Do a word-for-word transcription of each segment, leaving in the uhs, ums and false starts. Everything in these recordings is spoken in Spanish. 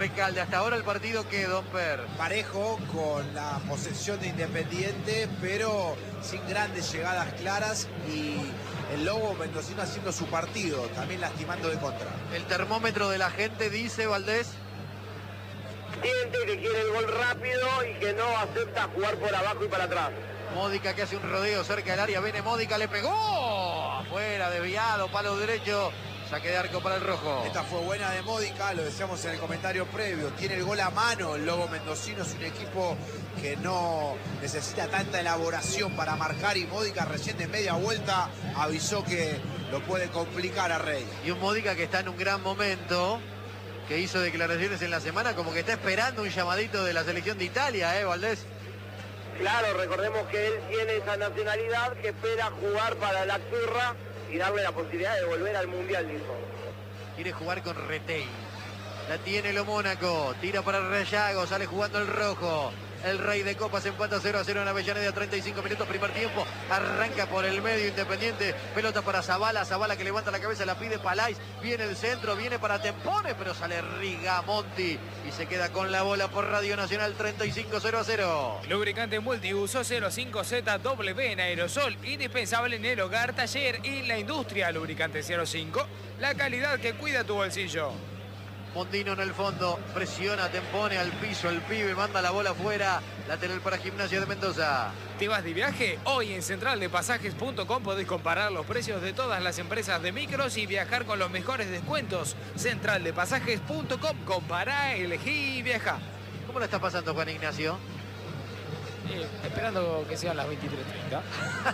Recalde, hasta ahora el partido que Domper. Parejo, con la posesión de Independiente, pero sin grandes llegadas claras, y el Lobo mendocino haciendo su partido, también lastimando de contra. El termómetro de la gente dice, Valdés. Siente que quiere el gol rápido y que no acepta jugar por abajo y para atrás. Módica que hace un rodeo cerca del área, viene Módica, le pegó. Afuera, desviado, palo derecho. Saque de arco para el rojo. Esta fue buena de Módica, lo decíamos en el comentario previo. Tiene el gol a mano el Lobo mendocino. Es un equipo que no necesita tanta elaboración para marcar. Y Módica recién de media vuelta avisó que lo puede complicar a Rey. Y un Módica que está en un gran momento, que hizo declaraciones en la semana como que está esperando un llamadito de la selección de Italia, ¿eh, Valdés? Claro, recordemos que él tiene esa nacionalidad, que espera jugar para la Azzurra y darle la posibilidad de volver al Mundial, dijo. Quiere jugar con Retey. La tiene lo Mónaco. Tira para Rayago. Sale jugando el rojo. El Rey de Copas empata cero a cero en Avellaneda. treinta y cinco minutos, primer tiempo. Arranca por el medio Independiente. Pelota para Zabala. Zabala que levanta la cabeza. La pide Palais. Viene el centro. Viene para Tempone. Pero sale Rigamonti. Y se queda con la bola por Radio Nacional. treinta y cinco, cero a cero. Lubricante multiuso cero cinco Z W en aerosol. Indispensable en el hogar, taller y la industria. Lubricante cero cinco. La calidad que cuida tu bolsillo. Mondino en el fondo, presiona, Tempone al piso, el pibe, manda la bola afuera, lateral para Gimnasia de Mendoza. ¿Te vas de viaje? Hoy en central de pasajes punto com podés comparar los precios de todas las empresas de micros y viajar con los mejores descuentos. central de pasajes punto com, compará, elegí y viaja. ¿Cómo la está pasando, Juan Ignacio? Eh, esperando que sean las veintitrés treinta.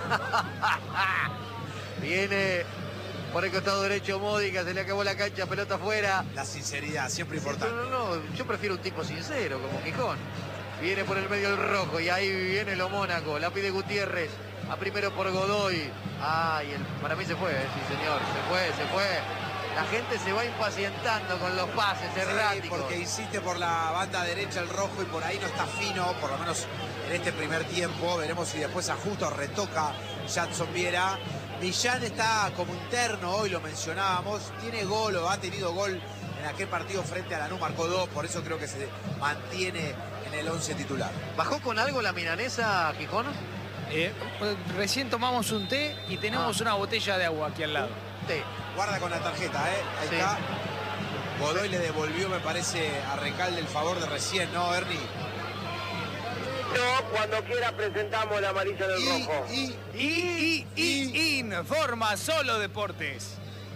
Viene por el costado derecho Módica, se le acabó la cancha, pelota afuera. La sinceridad, siempre importante. No, no, no, yo prefiero un tipo sincero, como Quijón. Viene por el medio el rojo y ahí viene lo Mónaco. La pide Gutiérrez. A primero por Godoy. Ay, el, para mí se fue, eh, sí señor, se fue, se fue. La gente se va impacientando con los pases erráticos. Sí, porque insiste por la banda derecha el rojo y por ahí no está fino, por lo menos en este primer tiempo. Veremos si después ajusta o retoca Jadson Viera. Millán está como interno, hoy lo mencionábamos, tiene gol o ha tenido gol en aquel partido frente a Lanús, marcó dos, por eso creo que se mantiene en el once titular. ¿Bajó con algo la milanesa, Quijón? Eh, recién tomamos un té y tenemos ah. una botella de agua aquí al lado. Té. Guarda con la tarjeta, ¿eh? Ahí sí. está. Godoy le devolvió, me parece, a Recalde el favor de recién, ¿no, Ernie? No, cuando quiera presentamos la amarilla del y, rojo. Y, y, y, y, Informa Solo Deportes.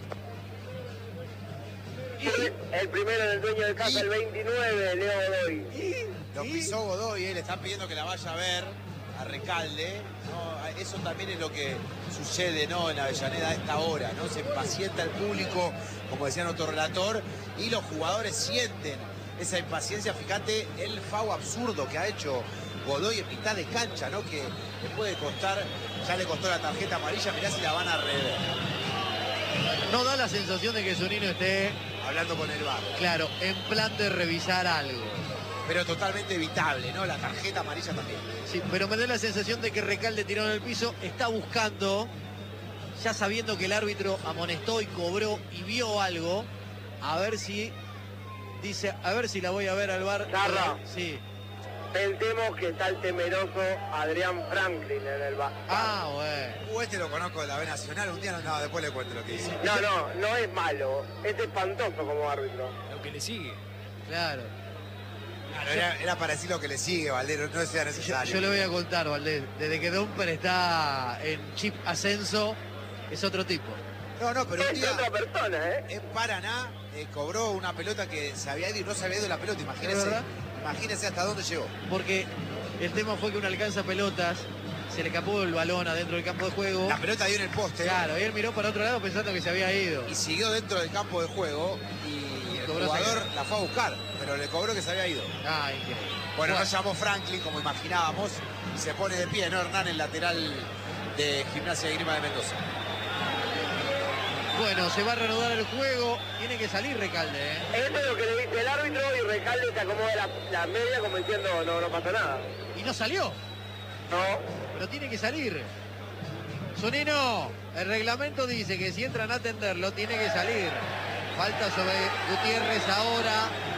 Y el primero del dueño de casa, y, el veintinueve, Leo Godoy. Y, lo pisó Godoy, ¿eh? Le están pidiendo que la vaya a ver a Recalde. ¿No? Eso también es lo que sucede, ¿no? En Avellaneda a esta hora, ¿no? Se impacienta el público, como decía nuestro relator, y los jugadores sienten esa impaciencia. Fíjate el foul absurdo que ha hecho Godoy en mitad de cancha, ¿no? Que le puede costar, ya le costó la tarjeta amarilla, mirá si la van a rever. No da la sensación de que Zunino esté hablando con el V A R. Claro, en plan de revisar algo. Pero totalmente evitable, ¿no? La tarjeta amarilla también. Sí, pero me da la sensación de que Recalde tiró en el piso, está buscando, ya sabiendo que el árbitro amonestó y cobró y vio algo, a ver si, dice, a ver si la voy a ver al V A R. Carla. Sí. Pensemos que está el temeroso Adrián Franklin en el V A R. Ah, bueno. Uh, este lo conozco de la B Nacional, un día no, no, después le cuento lo que dice. No, no, no es malo, es espantoso como árbitro. Lo que le sigue. Claro. Claro, era, era para decir lo que le sigue, Valdero, no sea necesario. Yo, yo le voy a contar, Valdés, desde que Domper está en chip ascenso, es otro tipo. No, no, pero un es día otra persona, ¿eh? En Paraná eh, cobró una pelota que se había ido y no se había ido la pelota, imagínese. Imagínese hasta dónde llegó. Porque el tema fue que un alcanza pelotas, se le escapó el balón adentro del campo de juego. La pelota dio en el poste. Claro, y él miró para otro lado pensando que se había ido. Y siguió dentro del campo de juego y, y el jugador la fue a buscar, pero le cobró que se había ido. Ah, increíble. Bueno, no llamó Franklin como imaginábamos y se pone de pie, ¿no? Hernán, el lateral de Gimnasia de Grima de Mendoza. Bueno, se va a reanudar el juego. Tiene que salir Recalde, ¿eh? Eso es lo que le dice el árbitro y Recalde se acomoda la, la media como diciendo no, no pasa nada. Y no salió. No. Pero tiene que salir. Zunino, el reglamento dice que si entran a atenderlo, tiene que salir. Falta sobre Gutiérrez ahora.